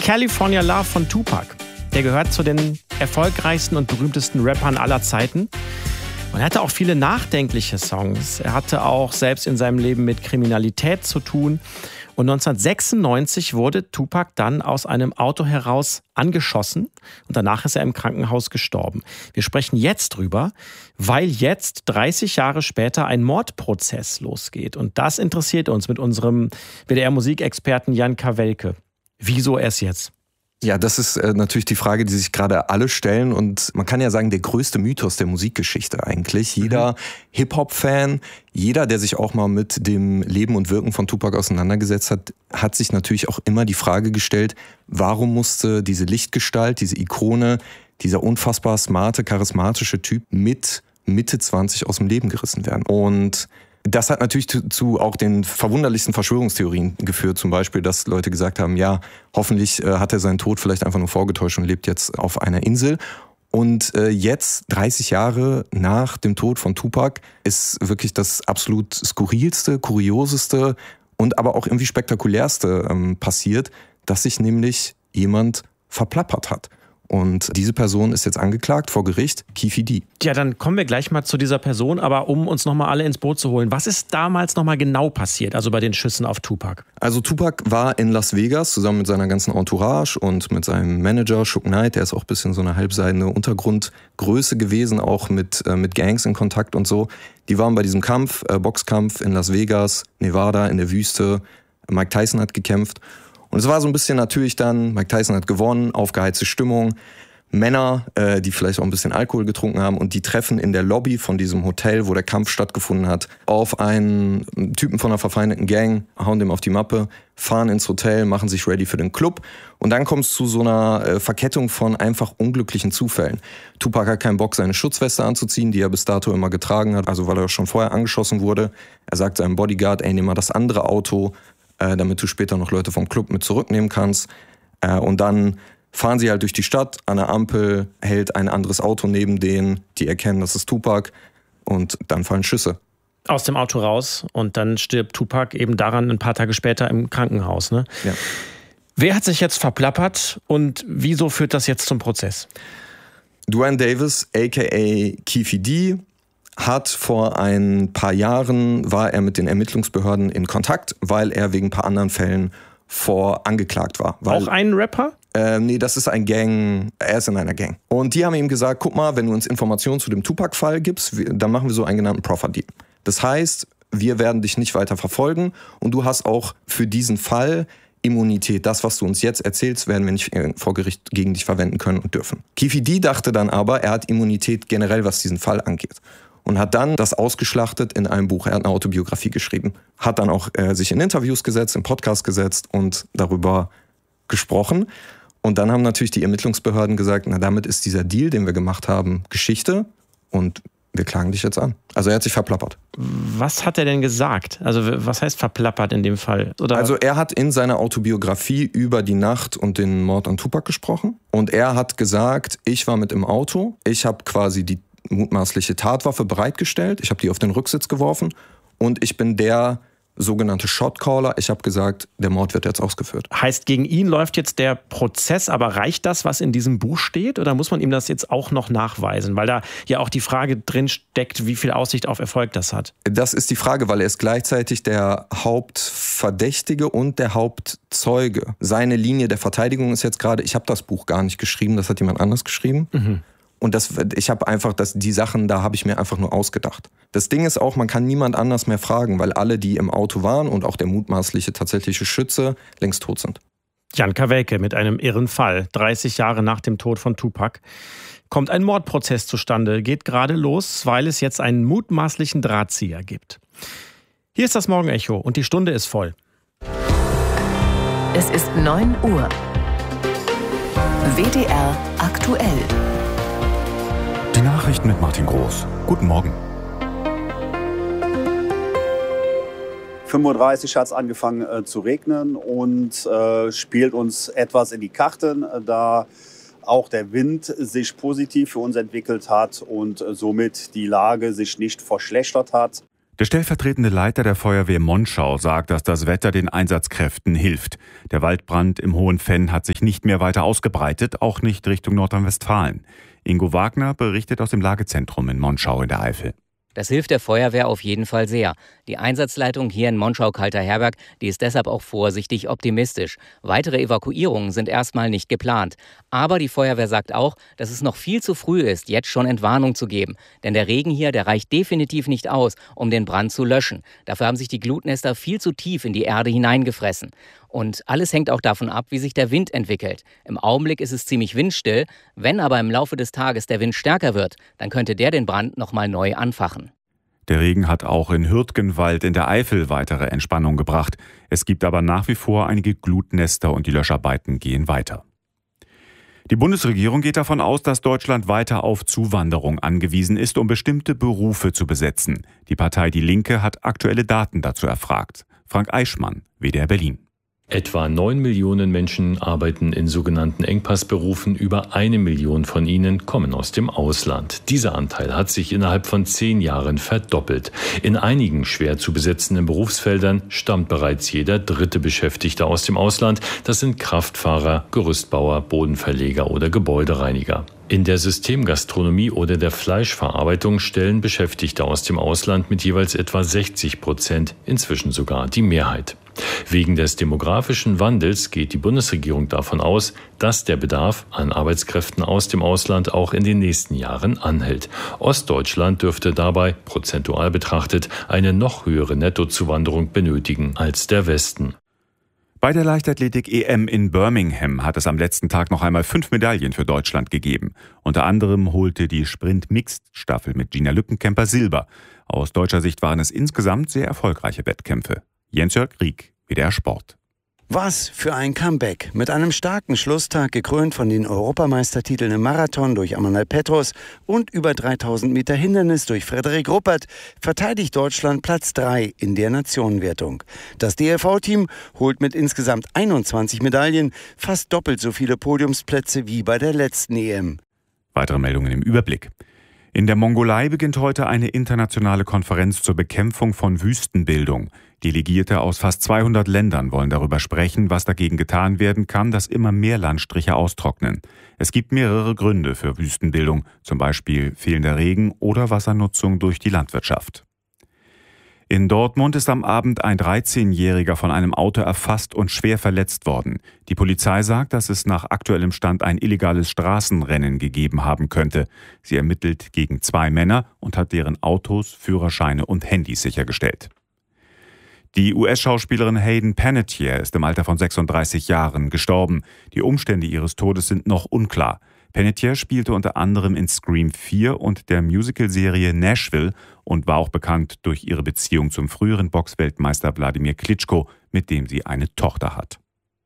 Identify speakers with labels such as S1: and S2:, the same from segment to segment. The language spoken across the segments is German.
S1: California Love von Tupac. Der gehört zu den erfolgreichsten und berühmtesten Rappern aller Zeiten. Und er hatte auch viele nachdenkliche Songs. Er hatte auch selbst in seinem Leben mit Kriminalität zu tun. Und 1996 wurde Tupac dann aus einem Auto heraus angeschossen und danach ist er im Krankenhaus gestorben. Wir sprechen jetzt drüber, weil jetzt 30 Jahre später ein Mordprozess losgeht. Und das interessiert uns mit unserem WDR-Musikexperten Jan Kawelke. Wieso erst jetzt?
S2: Ja, das ist natürlich die Frage, die sich gerade alle stellen und man kann ja sagen, der größte Mythos der Musikgeschichte eigentlich. Jeder Hip-Hop-Fan, jeder, der sich auch mal mit dem Leben und Wirken von Tupac auseinandergesetzt hat, hat sich natürlich auch immer die Frage gestellt, warum musste diese Lichtgestalt, diese Ikone, dieser unfassbar smarte, charismatische Typ mit Mitte 20 aus dem Leben gerissen werden? Und das hat natürlich zu auch den verwunderlichsten Verschwörungstheorien geführt. Zum Beispiel, dass Leute gesagt haben, ja, hoffentlich hat er seinen Tod vielleicht einfach nur vorgetäuscht und lebt jetzt auf einer Insel. Und jetzt, 30 Jahre nach dem Tod von Tupac, ist wirklich das absolut skurrilste, kurioseste und aber auch irgendwie spektakulärste passiert, dass sich nämlich jemand verplappert hat. Und diese Person ist jetzt angeklagt vor Gericht, Keffe D.
S1: Ja, dann kommen wir gleich mal zu dieser Person, aber um uns nochmal alle ins Boot zu holen. Was ist damals nochmal genau passiert, also bei den Schüssen auf Tupac?
S2: Also Tupac war in Las Vegas zusammen mit seiner ganzen Entourage und mit seinem Manager Suge Knight, der ist auch ein bisschen so eine halbseidene Untergrundgröße gewesen, auch mit Gangs in Kontakt und so. Die waren bei diesem Kampf, Boxkampf in Las Vegas, Nevada, in der Wüste. Mike Tyson hat gekämpft. Und es war so ein bisschen natürlich dann, Mike Tyson hat gewonnen, aufgeheizte Stimmung. Männer, die vielleicht auch ein bisschen Alkohol getrunken haben und die treffen in der Lobby von diesem Hotel, wo der Kampf stattgefunden hat, auf einen Typen von einer verfeindeten Gang, hauen dem auf die Mappe, fahren ins Hotel, machen sich ready für den Club und dann kommt es zu so einer Verkettung von einfach unglücklichen Zufällen. Tupac hat keinen Bock, seine Schutzweste anzuziehen, die er bis dato immer getragen hat, also weil er schon vorher angeschossen wurde. Er sagt seinem Bodyguard, ey, nimm mal das andere Auto, damit du später noch Leute vom Club mit zurücknehmen kannst. Und dann fahren sie halt durch die Stadt, an der Ampel hält ein anderes Auto neben denen, die erkennen, das ist Tupac und dann fallen Schüsse.
S1: Aus dem Auto raus und dann stirbt Tupac eben daran ein paar Tage später im Krankenhaus. Ne?
S2: Ja.
S1: Wer hat sich jetzt verplappert und wieso führt das jetzt zum Prozess?
S2: Duane Davis, a.k.a. Keffe D., hat vor ein paar Jahren, war er mit den Ermittlungsbehörden in Kontakt, weil er wegen ein paar anderen Fällen angeklagt war.
S1: Auch ein Rapper?
S2: Nee, das ist er ist in einer Gang. Und die haben ihm gesagt, guck mal, wenn du uns Informationen zu dem Tupac-Fall gibst, dann machen wir so einen genannten Proffer-Deal. Das heißt, wir werden dich nicht weiter verfolgen und du hast auch für diesen Fall Immunität. Das, was du uns jetzt erzählst, werden wir nicht vor Gericht gegen dich verwenden können und dürfen. Keffe D. dachte dann aber, er hat Immunität generell, was diesen Fall angeht. Und hat dann das ausgeschlachtet in einem Buch. Er hat eine Autobiografie geschrieben. Hat dann auch sich in Interviews gesetzt, im Podcast gesetzt und darüber gesprochen. Und dann haben natürlich die Ermittlungsbehörden gesagt, na damit ist dieser Deal, den wir gemacht haben, Geschichte und wir klagen dich jetzt an. Also er hat sich verplappert.
S1: Was hat er denn gesagt? Also was heißt verplappert in dem Fall? Oder?
S2: Also er hat in seiner Autobiografie über die Nacht und den Mord an Tupac gesprochen. Und er hat gesagt, ich war mit im Auto, ich habe quasi die mutmaßliche Tatwaffe bereitgestellt. Ich habe die auf den Rücksitz geworfen und ich bin der sogenannte Shotcaller. Ich habe gesagt, der Mord wird jetzt ausgeführt.
S1: Heißt, gegen ihn läuft jetzt der Prozess, aber reicht das, was in diesem Buch steht? Oder muss man ihm das jetzt auch noch nachweisen? Weil da ja auch die Frage drin steckt, wie viel Aussicht auf Erfolg das hat.
S2: Das ist die Frage, weil er ist gleichzeitig der Hauptverdächtige und der Hauptzeuge. Seine Linie der Verteidigung ist jetzt gerade, ich habe das Buch gar nicht geschrieben, das hat jemand anders geschrieben. Mhm. Und ich habe einfach, die Sachen, da habe ich mir einfach nur ausgedacht. Das Ding ist auch, man kann niemand anders mehr fragen, weil alle, die im Auto waren und auch der mutmaßliche tatsächliche Schütze, längst tot sind.
S1: Jan Kawelke mit einem irren Fall. 30 Jahre nach dem Tod von Tupac kommt ein Mordprozess zustande. Geht gerade los, weil es jetzt einen mutmaßlichen Drahtzieher gibt. Hier ist das Morgenecho und die Stunde ist voll.
S3: Es ist 9 Uhr. WDR aktuell.
S4: Die Nachrichten mit Martin Groß. Guten Morgen.
S5: 5:30 hat es angefangen zu regnen und spielt uns etwas in die Karten, da auch der Wind sich positiv für uns entwickelt hat und somit die Lage sich nicht verschlechtert hat.
S4: Der stellvertretende Leiter der Feuerwehr Monschau sagt, dass das Wetter den Einsatzkräften hilft. Der Waldbrand im Hohen Venn hat sich nicht mehr weiter ausgebreitet, auch nicht Richtung Nordrhein-Westfalen. Ingo Wagner berichtet aus dem Lagezentrum in Monschau in der Eifel.
S6: Das hilft der Feuerwehr auf jeden Fall sehr. Die Einsatzleitung hier in Monschau-Kalterherberg, die ist deshalb auch vorsichtig optimistisch. Weitere Evakuierungen sind erstmal nicht geplant. Aber die Feuerwehr sagt auch, dass es noch viel zu früh ist, jetzt schon Entwarnung zu geben. Denn der Regen hier, der reicht definitiv nicht aus, um den Brand zu löschen. Dafür haben sich die Glutnester viel zu tief in die Erde hineingefressen. Und alles hängt auch davon ab, wie sich der Wind entwickelt. Im Augenblick ist es ziemlich windstill. Wenn aber im Laufe des Tages der Wind stärker wird, dann könnte der den Brand nochmal neu anfachen.
S4: Der Regen hat auch in Hürtgenwald in der Eifel weitere Entspannung gebracht. Es gibt aber nach wie vor einige Glutnester und die Löscharbeiten gehen weiter. Die Bundesregierung geht davon aus, dass Deutschland weiter auf Zuwanderung angewiesen ist, um bestimmte Berufe zu besetzen. Die Partei Die Linke hat aktuelle Daten dazu erfragt. Frank Eichmann, WDR Berlin.
S7: Etwa 9 Millionen Menschen arbeiten in sogenannten Engpassberufen. Über 1 Million von ihnen kommen aus dem Ausland. Dieser Anteil hat sich innerhalb von 10 Jahren verdoppelt. In einigen schwer zu besetzenden Berufsfeldern stammt bereits jeder 3. Beschäftigte aus dem Ausland. Das sind Kraftfahrer, Gerüstbauer, Bodenverleger oder Gebäudereiniger. In der Systemgastronomie oder der Fleischverarbeitung stellen Beschäftigte aus dem Ausland mit jeweils etwa 60%, inzwischen sogar die Mehrheit. Wegen des demografischen Wandels geht die Bundesregierung davon aus, dass der Bedarf an Arbeitskräften aus dem Ausland auch in den nächsten Jahren anhält. Ostdeutschland dürfte dabei, prozentual betrachtet, eine noch höhere Nettozuwanderung benötigen als der Westen.
S4: Bei der Leichtathletik-EM in Birmingham hat es am letzten Tag noch einmal 5 Medaillen für Deutschland gegeben. Unter anderem holte die Sprint-Mixed-Staffel mit Gina Lückenkämper Silber. Aus deutscher Sicht waren es insgesamt sehr erfolgreiche Wettkämpfe. Jens-Jörg Rieck, WDR Sport.
S8: Was für ein Comeback. Mit einem starken Schlusstag, gekrönt von den Europameistertiteln im Marathon durch Amanal Petros und über 3000 Meter Hindernis durch Frederik Ruppert, verteidigt Deutschland Platz 3 in der Nationenwertung. Das DLV-Team holt mit insgesamt 21 Medaillen fast doppelt so viele Podiumsplätze wie bei der letzten EM.
S4: Weitere Meldungen im Überblick. In der Mongolei beginnt heute eine internationale Konferenz zur Bekämpfung von Wüstenbildung. Delegierte aus fast 200 Ländern wollen darüber sprechen, was dagegen getan werden kann, dass immer mehr Landstriche austrocknen. Es gibt mehrere Gründe für Wüstenbildung, zum Beispiel fehlender Regen oder Wassernutzung durch die Landwirtschaft. In Dortmund ist am Abend ein 13-Jähriger von einem Auto erfasst und schwer verletzt worden. Die Polizei sagt, dass es nach aktuellem Stand ein illegales Straßenrennen gegeben haben könnte. Sie ermittelt gegen 2 Männer und hat deren Autos, Führerscheine und Handys sichergestellt. Die US-Schauspielerin Hayden Panettiere ist im Alter von 36 Jahren gestorben. Die Umstände ihres Todes sind noch unklar. Panettiere spielte unter anderem in Scream 4 und der Musicalserie Nashville und war auch bekannt durch ihre Beziehung zum früheren Boxweltmeister Wladimir Klitschko, mit dem sie eine Tochter hat.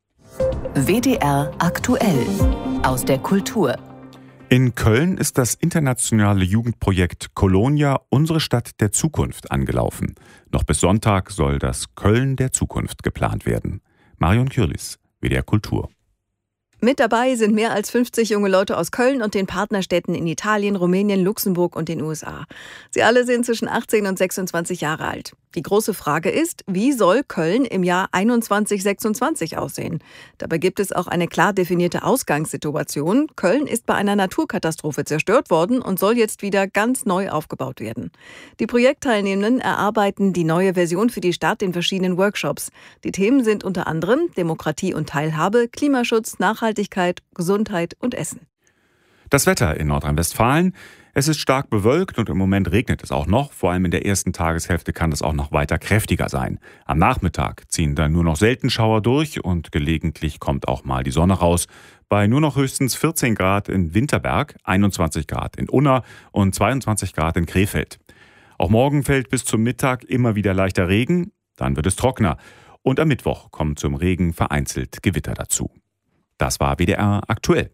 S3: WDR aktuell aus der Kultur.
S4: In Köln ist das internationale Jugendprojekt Colonia Unsere Stadt der Zukunft angelaufen. Noch bis Sonntag soll das Köln der Zukunft geplant werden. Marion Kürlis, WDR Kultur.
S9: Mit dabei sind mehr als 50 junge Leute aus Köln und den Partnerstädten in Italien, Rumänien, Luxemburg und den USA. Sie alle sind zwischen 18 und 26 Jahre alt. Die große Frage ist, wie soll Köln im Jahr 21-26 aussehen? Dabei gibt es auch eine klar definierte Ausgangssituation. Köln ist bei einer Naturkatastrophe zerstört worden und soll jetzt wieder ganz neu aufgebaut werden. Die Projektteilnehmenden erarbeiten die neue Version für die Stadt in verschiedenen Workshops. Die Themen sind unter anderem Demokratie und Teilhabe, Klimaschutz, Nachhaltigkeit, Gesundheit und Essen.
S4: Das Wetter in Nordrhein-Westfalen. Es ist stark bewölkt und im Moment regnet es auch noch. Vor allem in der ersten Tageshälfte kann es auch noch weiter kräftiger sein. Am Nachmittag ziehen dann nur noch selten Schauer durch und gelegentlich kommt auch mal die Sonne raus. Bei nur noch höchstens 14 Grad in Winterberg, 21 Grad in Unna und 22 Grad in Krefeld. Auch morgen fällt bis zum Mittag immer wieder leichter Regen, dann wird es trockener. Und am Mittwoch kommen zum Regen vereinzelt Gewitter dazu. Das war WDR aktuell.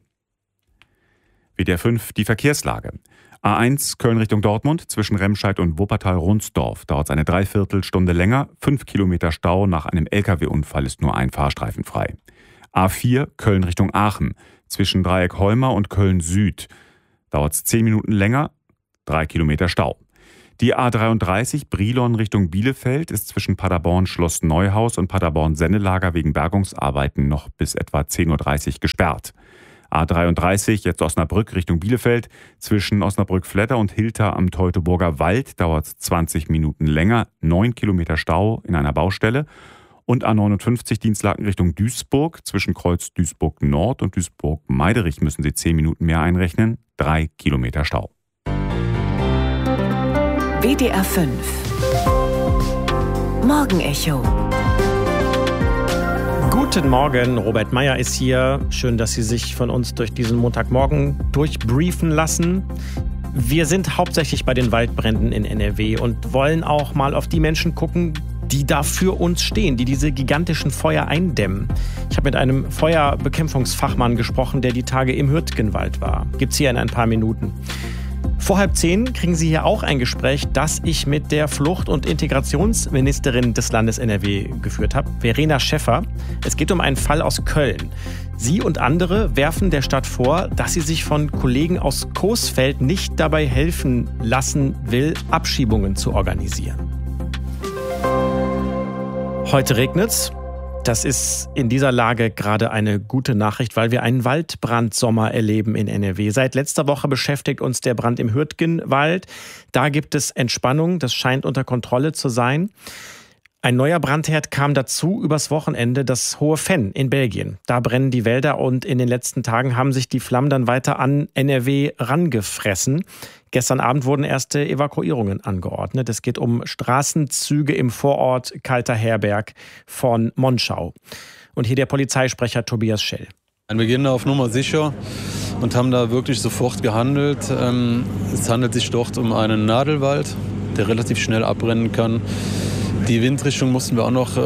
S4: WDR 5, die Verkehrslage. A1 Köln Richtung Dortmund zwischen Remscheid und Wuppertal-Ronsdorf dauert es eine Dreiviertelstunde länger. 5 Kilometer Stau nach einem LKW-Unfall ist nur ein Fahrstreifen frei. A4 Köln Richtung Aachen zwischen Dreieck-Holmer und Köln Süd dauert es 10 Minuten länger, 3 Kilometer Stau. Die A33 Brilon Richtung Bielefeld ist zwischen Paderborn-Schloss Neuhaus und Paderborn-Sennelager wegen Bergungsarbeiten noch bis etwa 10.30 Uhr gesperrt. A33, jetzt Osnabrück Richtung Bielefeld, zwischen Osnabrück-Fletter und Hilter am Teutoburger Wald dauert es 20 Minuten länger, 9 Kilometer Stau in einer Baustelle. Und A59 Dienstlaken Richtung Duisburg, zwischen Kreuz Duisburg Nord und Duisburg Meiderich müssen Sie 10 Minuten mehr einrechnen, 3 Kilometer Stau.
S3: WDR 5 Morgenecho.
S1: Guten Morgen, Robert Meyer ist hier. Schön, dass Sie sich von uns durch diesen Montagmorgen durchbriefen lassen. Wir sind hauptsächlich bei den Waldbränden in NRW und wollen auch mal auf die Menschen gucken, die da für uns stehen, die diese gigantischen Feuer eindämmen. Ich habe mit einem Feuerbekämpfungsfachmann gesprochen, der die Tage im Hürtgenwald war. Gibt's hier in ein paar Minuten. Vor 9:30 kriegen Sie hier auch ein Gespräch, das ich mit der Flucht- und Integrationsministerin des Landes NRW geführt habe, Verena Schäffer. Es geht um einen Fall aus Köln. Sie und andere werfen der Stadt vor, dass sie sich von Kollegen aus Coesfeld nicht dabei helfen lassen will, Abschiebungen zu organisieren. Heute regnet's. Das ist in dieser Lage gerade eine gute Nachricht, weil wir einen Waldbrandsommer erleben in NRW. Seit letzter Woche beschäftigt uns der Brand im Hürtgenwald. Da gibt es Entspannung, das scheint unter Kontrolle zu sein. Ein neuer Brandherd kam dazu übers Wochenende, das Hohe Venn in Belgien. Da brennen die Wälder und in den letzten Tagen haben sich die Flammen dann weiter an NRW rangefressen. Gestern Abend wurden erste Evakuierungen angeordnet. Es geht um Straßenzüge im Vorort Kalter Herberg von Monschau. Und hier der Polizeisprecher Tobias Schell.
S10: Wir gehen da auf Nummer sicher und haben da wirklich sofort gehandelt. Es handelt sich dort um einen Nadelwald, der relativ schnell abbrennen kann. Die Windrichtung mussten wir auch noch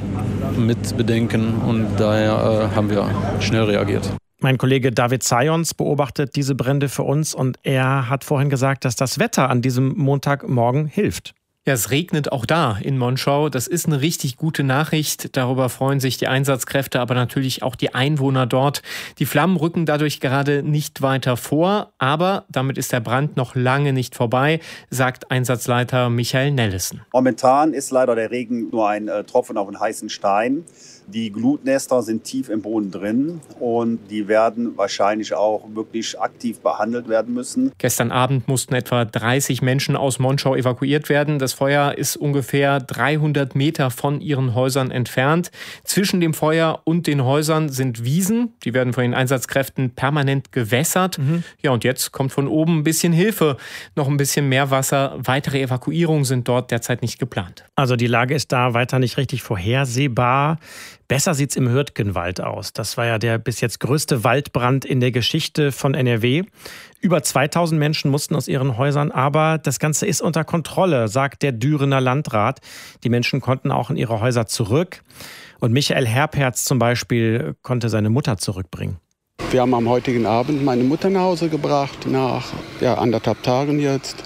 S10: mit bedenken und daher haben wir schnell reagiert.
S1: Mein Kollege David Zajons beobachtet diese Brände für uns und er hat vorhin gesagt, dass das Wetter an diesem Montagmorgen hilft.
S11: Ja, es regnet auch da in Monschau. Das ist eine richtig gute Nachricht. Darüber freuen sich die Einsatzkräfte, aber natürlich auch die Einwohner dort. Die Flammen rücken dadurch gerade nicht weiter vor, aber damit ist der Brand noch lange nicht vorbei, sagt Einsatzleiter Michael Nellesen.
S5: Momentan ist leider der Regen nur ein Tropfen auf einen heißen Stein. Die Glutnester sind tief im Boden drin und die werden wahrscheinlich auch wirklich aktiv behandelt werden müssen.
S11: Gestern Abend mussten etwa 30 Menschen aus Monschau evakuiert werden. Das Feuer ist ungefähr 300 Meter von ihren Häusern entfernt. Zwischen dem Feuer und den Häusern sind Wiesen. Die werden von den Einsatzkräften permanent gewässert. Ja, und jetzt kommt von oben ein bisschen Hilfe. Noch ein bisschen mehr Wasser. Weitere Evakuierungen sind dort derzeit nicht geplant.
S1: Also die Lage ist da weiter nicht richtig vorhersehbar. Besser sieht's im Hürtgenwald aus. Das war ja der bis jetzt größte Waldbrand in der Geschichte von NRW. Über 2000 Menschen mussten aus ihren Häusern, aber das Ganze ist unter Kontrolle, sagt der Dürener Landrat. Die Menschen konnten auch in ihre Häuser zurück. Und Michael Herperz zum Beispiel konnte seine Mutter zurückbringen.
S12: Wir haben am heutigen Abend meine Mutter nach Hause gebracht, nach 1,5 Tagen jetzt.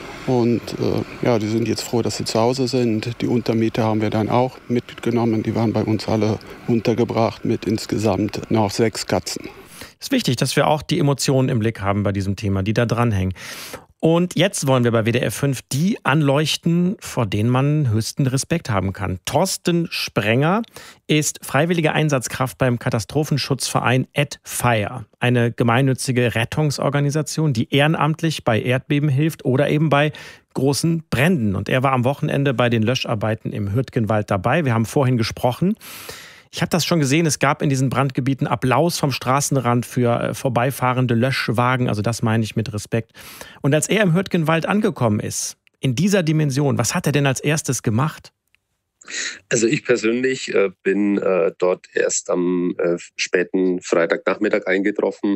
S12: Und die sind jetzt froh, dass sie zu Hause sind. Die Untermieter haben wir dann auch mitgenommen. Die waren bei uns alle untergebracht mit insgesamt noch 6 Katzen.
S1: Es ist wichtig, dass wir auch die Emotionen im Blick haben bei diesem Thema, die da dranhängen. Und jetzt wollen wir bei WDR 5 die anleuchten, vor denen man höchsten Respekt haben kann. Thorsten Sprenger ist freiwillige Einsatzkraft beim Katastrophenschutzverein @Fire, eine gemeinnützige Rettungsorganisation, die ehrenamtlich bei Erdbeben hilft oder eben bei großen Bränden. Und er war am Wochenende bei den Löscharbeiten im Hürtgenwald dabei. Wir haben vorhin gesprochen. Ich habe das schon gesehen, es gab in diesen Brandgebieten Applaus vom Straßenrand für vorbeifahrende Löschwagen, also das meine ich mit Respekt. Und als er im Hürtgenwald angekommen ist, in dieser Dimension, was hat er denn als erstes gemacht?
S13: Also ich persönlich bin dort erst am späten Freitagnachmittag eingetroffen.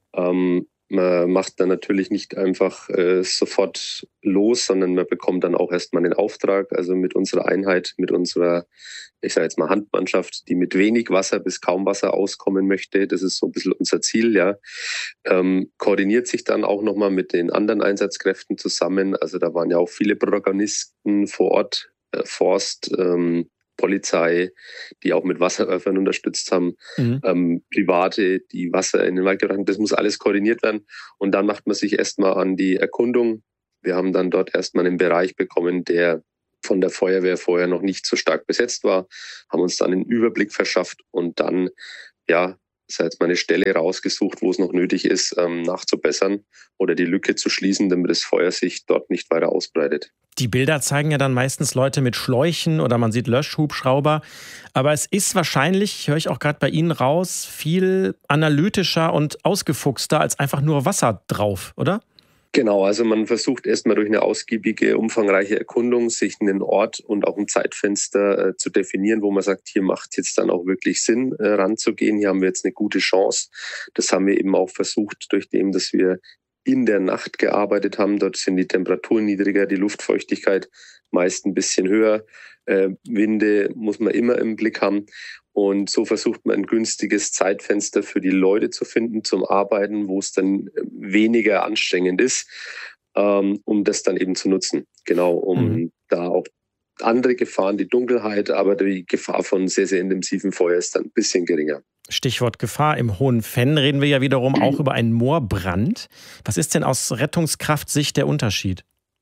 S13: Man macht dann natürlich nicht einfach sofort los, sondern man bekommt dann auch erstmal den Auftrag, also mit unserer Einheit, mit unserer, ich sage jetzt mal Handmannschaft, die mit wenig Wasser bis kaum Wasser auskommen möchte. Das ist so ein bisschen unser Ziel, ja. Koordiniert sich dann auch nochmal mit den anderen Einsatzkräften zusammen. Also da waren ja auch viele Protagonisten vor Ort, Forst, Polizei, die auch mit Wasserwerfern unterstützt haben, Private, die Wasser in den Wald gebracht haben. Das muss alles koordiniert werden. Und dann macht man sich erstmal an die Erkundung Wir haben dann dort erstmal einen Bereich bekommen, der von der Feuerwehr vorher noch nicht so stark besetzt war, haben uns dann einen Überblick verschafft und dann, jetzt mal eine Stelle rausgesucht, wo es noch nötig ist, nachzubessern oder die Lücke zu schließen, damit das Feuer sich dort nicht weiter ausbreitet.
S1: Die Bilder zeigen ja dann meistens Leute mit Schläuchen oder man sieht Löschhubschrauber. Aber es ist wahrscheinlich, höre ich auch gerade bei Ihnen raus, viel analytischer und ausgefuchster als einfach nur Wasser drauf, oder?
S13: Genau, also man versucht erstmal durch eine ausgiebige, umfangreiche Erkundung sich einen Ort und auch ein Zeitfenster zu definieren, wo man sagt, hier macht es jetzt dann auch wirklich Sinn, ranzugehen. Hier haben wir jetzt eine gute Chance. Das haben wir eben auch versucht, durch dem, dass wir in der Nacht gearbeitet haben. Dort sind die Temperaturen niedriger, die Luftfeuchtigkeit meist ein bisschen höher. Winde muss man immer im Blick haben. Und so versucht man ein günstiges Zeitfenster für die Leute zu finden zum Arbeiten, wo es dann weniger anstrengend ist, um das dann eben zu nutzen. Genau, um da auch andere Gefahren, die Dunkelheit, aber die Gefahr von sehr, sehr intensivem Feuer ist dann ein bisschen geringer.
S1: Stichwort Gefahr. Im Hohen Venn reden wir ja wiederum auch über einen Moorbrand. Was ist denn aus Rettungskraftsicht der Unterschied?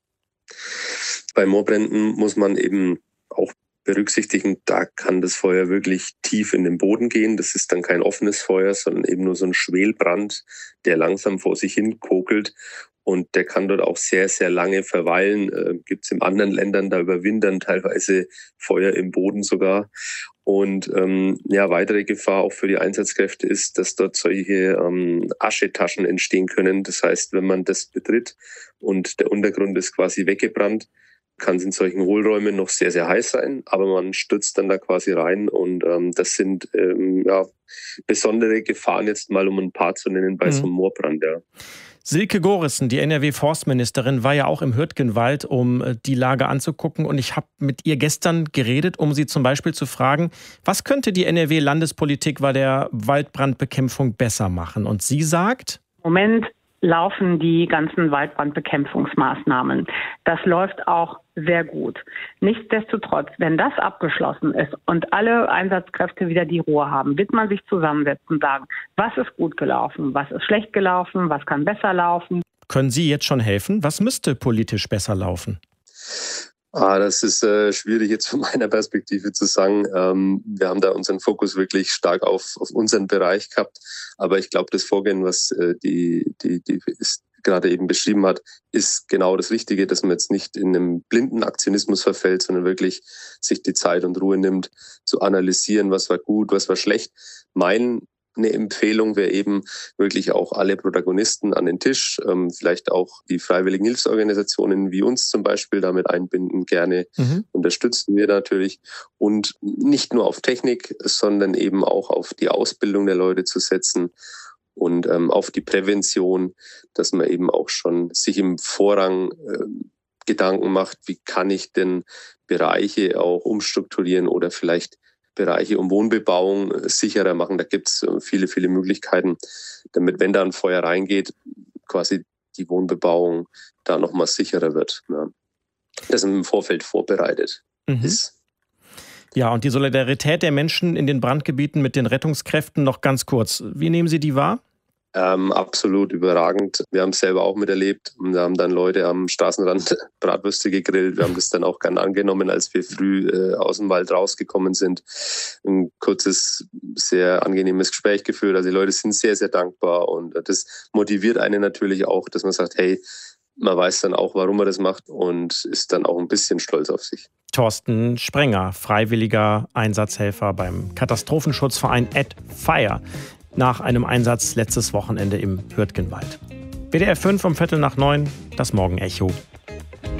S13: Bei Moorbränden muss man eben auch berücksichtigen, da kann das Feuer wirklich tief in den Boden gehen. Das ist dann kein offenes Feuer, sondern eben nur so ein Schwelbrand, der langsam vor sich hin kokelt. Und der kann dort auch sehr, sehr lange verweilen. Gibt es in anderen Ländern, da überwintern teilweise Feuer im Boden sogar. Und weitere Gefahr auch für die Einsatzkräfte ist, dass dort solche Aschetaschen entstehen können. Das heißt, wenn man das betritt und der Untergrund ist quasi weggebrannt, kann es in solchen Hohlräumen noch sehr, sehr heiß sein, aber man stürzt dann da quasi rein und das sind besondere Gefahren jetzt mal, um ein paar zu nennen, bei so einem Moorbrand. Ja.
S1: Silke Gorissen, die NRW-Forstministerin, war ja auch im Hürtgenwald, um die Lage anzugucken. Und ich habe mit ihr gestern geredet, um sie zum Beispiel zu fragen, was könnte die NRW-Landespolitik bei der Waldbrandbekämpfung besser machen? Und sie sagt:
S14: Im Moment laufen die ganzen Waldbrandbekämpfungsmaßnahmen. Das läuft auch sehr gut. Nichtsdestotrotz, wenn das abgeschlossen ist und alle Einsatzkräfte wieder die Ruhe haben, wird man sich zusammensetzen und sagen, was ist gut gelaufen, was ist schlecht gelaufen, was kann besser laufen.
S1: Können Sie jetzt schon helfen? Was müsste politisch besser laufen?
S13: Das ist schwierig jetzt von meiner Perspektive zu sagen. Wir haben da unseren Fokus wirklich stark auf unseren Bereich gehabt. Aber ich glaube, das Vorgehen, was die gerade eben beschrieben hat, ist genau das Richtige, dass man jetzt nicht in einem blinden Aktionismus verfällt, sondern wirklich sich die Zeit und Ruhe nimmt, zu analysieren, was war gut, was war schlecht. Eine Empfehlung wäre eben wirklich auch alle Protagonisten an den Tisch, vielleicht auch die freiwilligen Hilfsorganisationen wie uns zum Beispiel damit einbinden, gerne unterstützen wir natürlich. Und nicht nur auf Technik, sondern eben auch auf die Ausbildung der Leute zu setzen und auf die Prävention, dass man eben auch schon sich im Vorrang Gedanken macht, wie kann ich denn Bereiche auch umstrukturieren oder vielleicht Bereiche um Wohnbebauung sicherer machen. Da gibt es viele, viele Möglichkeiten, damit, wenn da ein Feuer reingeht, quasi die Wohnbebauung da nochmal sicherer wird. Ja. Das im Vorfeld vorbereitet ist.
S1: Ja, und die Solidarität der Menschen in den Brandgebieten mit den Rettungskräften noch ganz kurz. Wie nehmen Sie die wahr?
S13: Absolut überragend. Wir haben es selber auch miterlebt. Wir haben dann Leute am Straßenrand Bratwürste gegrillt. Wir haben das dann auch gern angenommen, als wir früh aus dem Wald rausgekommen sind. Ein kurzes, sehr angenehmes Gespräch geführt. Also die Leute sind sehr, sehr dankbar und das motiviert einen natürlich auch, dass man sagt, hey, man weiß dann auch, warum man das macht und ist dann auch ein bisschen stolz auf sich.
S1: Thorsten Sprenger, freiwilliger Einsatzhelfer beim Katastrophenschutzverein @FIRE. Nach einem Einsatz letztes Wochenende im Hürtgenwald. WDR 5 um 8:45, das Morgenecho.